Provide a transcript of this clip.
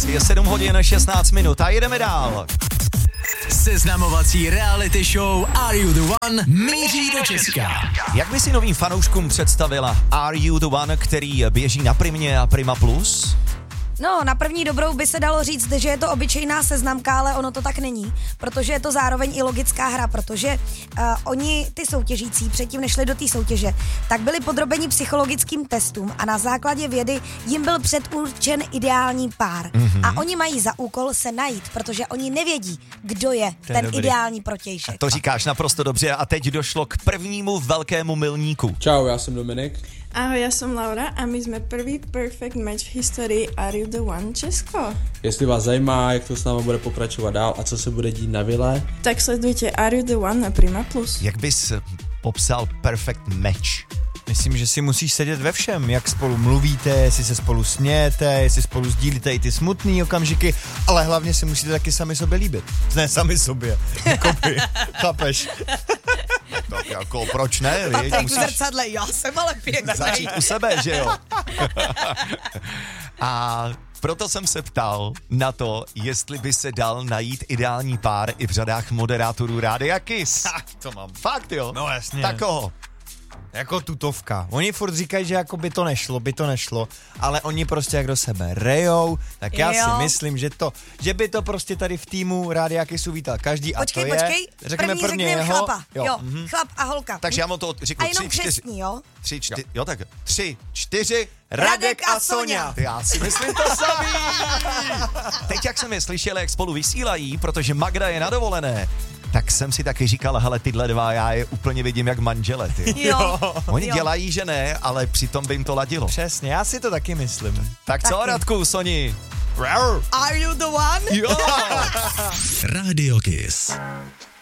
Kiss. Je 7 hodin 16 minut a jedeme dál. Seznamovací reality show Are You The One míří do Česka. Jak by si novým fanouškům představila Are You The One, který běží na Primě a Prima Plus? No, na první dobrou by se dalo říct, že je to obyčejná seznamka, ale ono to tak není, protože je to zároveň i logická hra, protože oni, ty soutěžící, předtím než šli do té soutěže, tak byli podrobeni psychologickým testům a na základě vědy jim byl předurčen ideální pár. A oni mají za úkol se najít, protože oni nevědí, kdo je ten ideální protějšek. To říkáš naprosto dobře a teď došlo k prvnímu velkému milníku. Čau, já jsem Dominik. Ahoj, ja som Laura a my sme prvý perfect match v histórii Are You The One Česko. Jestli vás zajímá, jak to s námi bude pokračovat dál a co se bude dít na vile, Tak sledujte Are You The One na Prima Plus. Jak bys popsal perfect match? Myslím, že si musíš sedět ve všem, jak spolu mluvíte, jestli se spolu smějete, jestli spolu sdílíte i ty smutný okamžiky, ale hlavně si musíte taky sami sobě líbit. Ne sami sobě, kopy, chápeš? Tak jako, proč ne? Patrik v zrcadle, já jsem ale pěkný. Začít u sebe, že jo? A proto jsem se ptal na to, jestli by se dal najít ideální pár i v řadách moderátorů Rádia Kiss. Tak to mám. Fakt jo? No jasně. Tak koho? Jako tutovka. Oni furt říkají, že jako by to nešlo, ale oni prostě jak do sebe rejou, tak já si myslím, že by to prostě tady v týmu Rádia Kissu vítal každý a to je... Počkej, řekneme prvně jeho. chlapa, jo, chlap a holka. Takže já mu to řeknu A jenom 3, 4. křestní, jo? 3, 4, jo tak 3, 4, Radek a Soňa. Já si myslím to samý. Teď jak jsem je slyšel, jak spolu vysílají, protože Magda je na dovolené, tak jsem si taky říkal, hele, tyhle dva, já je úplně vidím jak manžele, ty. Jo. Oni dělají, že ne, ale přitom by jim to ladilo. Přesně, já si to taky myslím. Tak co, Taky. Radku, Soni? Are You The One? Jo. Radio Kiss.